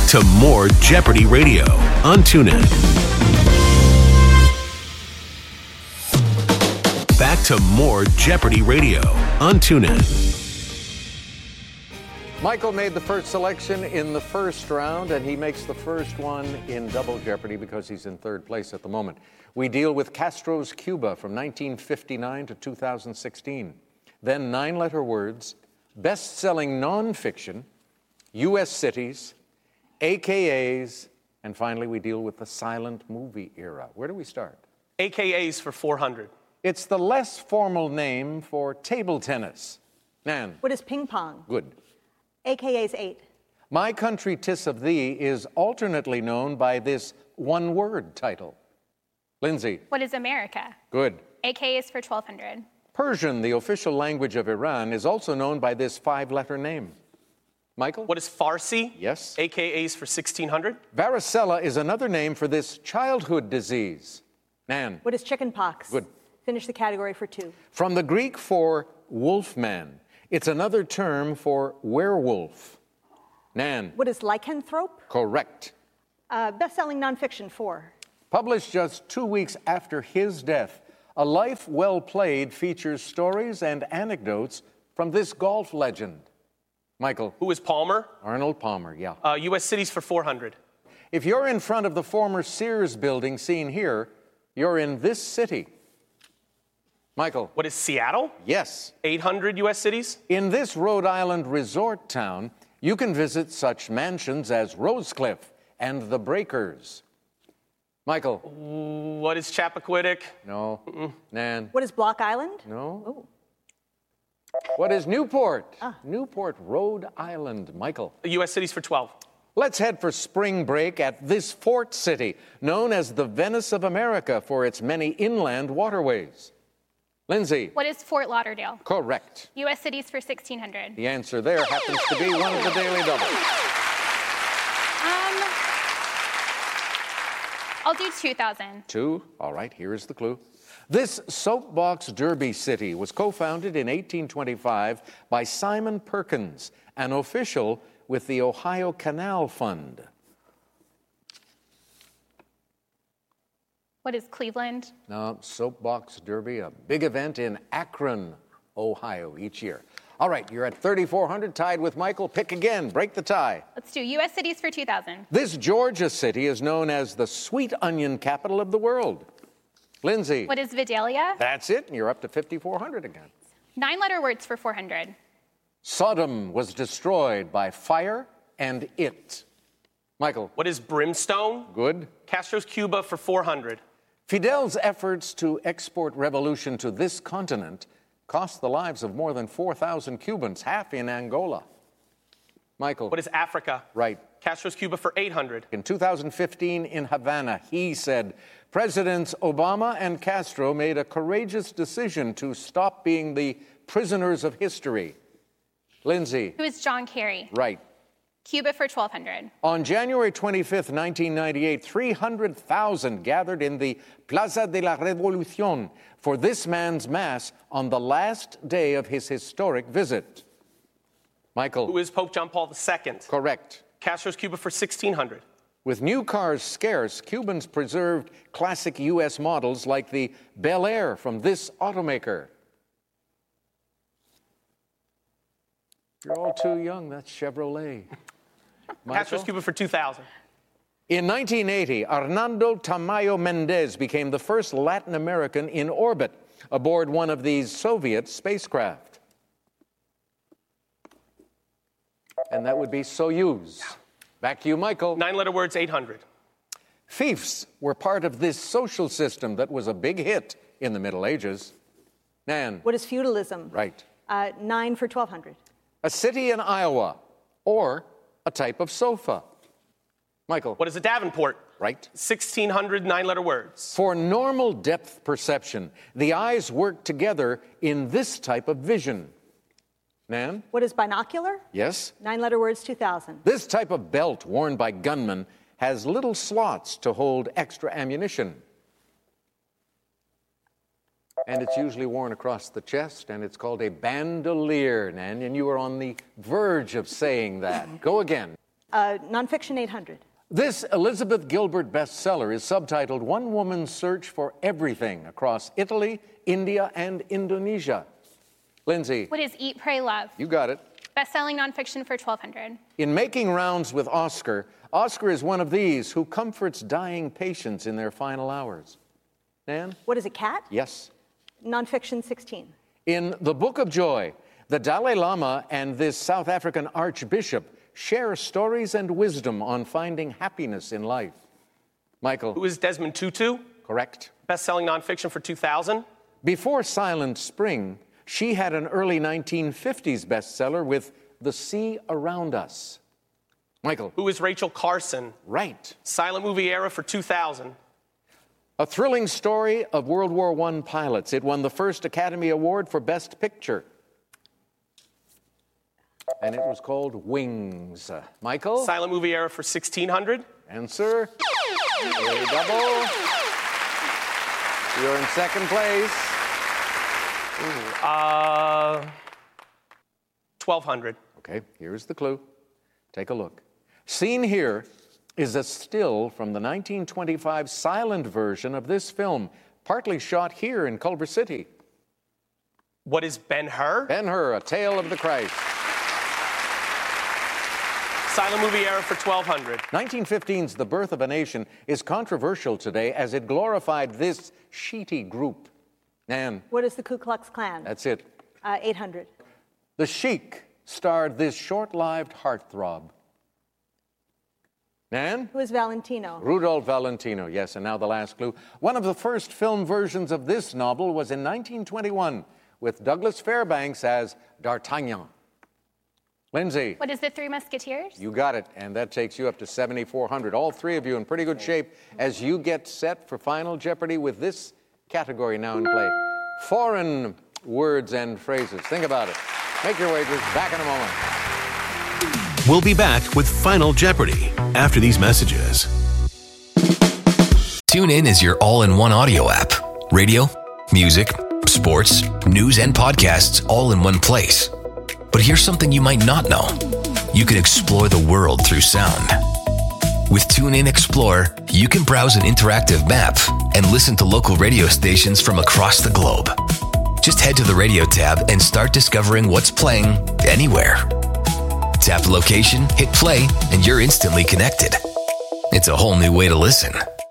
Back to more Jeopardy Radio on TuneIn. Back to more Jeopardy Radio on TuneIn. Michael made the first selection in the first round, and he makes the first one in Double Jeopardy because he's in third place at the moment. We deal with Castro's Cuba from 1959 to 2016. Then 9-letter words, best-selling nonfiction, U.S. cities, AKAs, and finally we deal with the silent movie era. Where do we start? AKAs for 400. It's the less formal name for table tennis. Nan. What is ping pong? Good. AKA's 8. My Country 'Tis of Thee is alternately known by this one-word title. Lindsay. What is America? Good. AKAs for 1200. Persian, the official language of Iran, is also known by this 5-letter name. Michael? What is Farsi? Yes. AKAs for 1600. Varicella is another name for this childhood disease. Nan. What is chicken pox? Good. Finish the category for 2. From the Greek for wolfman, it's another term for werewolf. Nan. What is lycanthrope? Correct. Best-selling nonfiction 4. Published just 2 weeks after his death, A Life Well Played features stories and anecdotes from this golf legend. Michael. Who is Palmer? Arnold Palmer, yeah. U.S. cities for 400. If you're in front of the former Sears building seen here, you're in this city. Michael. What is Seattle? Yes. 800 U.S. cities. In this Rhode Island resort town, you can visit such mansions as Rosecliff and the Breakers. Michael. What is Chappaquiddick? No. Nan. What is Block Island? No. Oh. What is Newport? Newport, Rhode Island. Michael. U.S. cities for 12. Let's head for spring break at this fort city, known as the Venice of America for its many inland waterways. Lindsay. What is Fort Lauderdale? Correct. U.S. cities for 1600. The answer there happens to be one of the Daily Doubles. I'll do 2000. 2. All right, here is the clue. This soapbox derby city was co-founded in 1825 by Simon Perkins, an official with the Ohio Canal Fund. What is Cleveland? No, soapbox derby, a big event in Akron, Ohio each year. All right, you're at 3,400, tied with Michael. Pick again, break the tie. Let's do U.S. cities for 2000. This Georgia city is known as the sweet onion capital of the world. Lindsay. What is Vidalia? That's it, and you're up to 5,400 again. 9-letter words for 400. Sodom was destroyed by fire and it. Michael. What is brimstone? Good. Castro's Cuba for 400. Fidel's efforts to export revolution to this continent cost the lives of more than 4,000 Cubans, half in Angola. Michael. What is Africa? Right. Castro's Cuba for 800. In 2015 in Havana, he said, Presidents Obama and Castro made a courageous decision to stop being the prisoners of history. Lindsay. Who is John Kerry? Right. Cuba for 1200. On January 25th, 1998, 300,000 gathered in the Plaza de la Revolución for this man's mass on the last day of his historic visit. Michael. Who is Pope John Paul II? Correct. Castro's Cuba for 1600. With new cars scarce, Cubans preserved classic U.S. models like the Bel Air from this automaker. You're all too young. That's Chevrolet. Castro's Cuba for 2000. In 1980, Hernando Tamayo Mendez became the first Latin American in orbit aboard one of these Soviet spacecraft. And that would be Soyuz. Back to you, Michael. 9-letter words, 800. Fiefs were part of this social system that was a big hit in the Middle Ages. Nan. What is feudalism? Right. 9 for 1200. A city in Iowa, or a type of sofa. Michael. What is a Davenport? Right. 1600 9-letter words. For normal depth perception, the eyes work together in this type of vision. Nan? What is binocular? Yes. 9-letter words, 2000. This type of belt worn by gunmen has little slots to hold extra ammunition. And it's usually worn across the chest, and it's called a bandolier, Nan, and you are on the verge of saying that. Go again. Nonfiction, 800. This Elizabeth Gilbert bestseller is subtitled One Woman's Search for Everything across Italy, India, and Indonesia. Lindsay. What is Eat, Pray, Love? You got it. Best-selling nonfiction for 1,200. In Making Rounds with Oscar, Oscar is one of these who comforts dying patients in their final hours. Nan? What is a cat? Yes. Nonfiction, 16. In The Book of Joy, the Dalai Lama and this South African archbishop share stories and wisdom on finding happiness in life. Michael. Who is Desmond Tutu? Correct. Best-selling nonfiction for 2,000. Before Silent Spring, she had an early 1950s bestseller with The Sea Around Us. Michael. Who is Rachel Carson? Right. Silent movie era for 2,000. A thrilling story of World War I pilots. It won the first Academy Award for Best Picture. And it was called Wings. Michael? Silent movie era for 1,600. Answer. A double. You're in second place. 1,200. Okay, here's the clue. Take a look. Seen here is a still from the 1925 silent version of this film, partly shot here in Culver City. What is Ben-Hur? Ben-Hur, A Tale of the Christ. Silent movie era for 1,200. 1915's The Birth of a Nation is controversial today as it glorified this sheety group. Nan. What is the Ku Klux Klan? That's it. 800. The Sheik starred this short-lived heartthrob. Nan? Who is Valentino? Rudolph Valentino, yes, and now the last clue. One of the first film versions of this novel was in 1921 with Douglas Fairbanks as D'Artagnan. Lindsay. What is The Three Musketeers? You got it, and that takes you up to 7,400. All three of you in pretty good shape as you get set for Final Jeopardy with this category now in play. Foreign words and phrases. Think about it. Make your wagers. Back in a moment. We'll be back with Final Jeopardy after these messages. TuneIn is your all-in-one audio app. Radio, music, sports, news, and podcasts all in one place. But here's something you might not know. You can explore the world through sound. With TuneIn Explore, you can browse an interactive map and listen to local radio stations from across the globe. Just head to the radio tab and start discovering what's playing anywhere. Tap the location, hit play, and you're instantly connected. It's a whole new way to listen.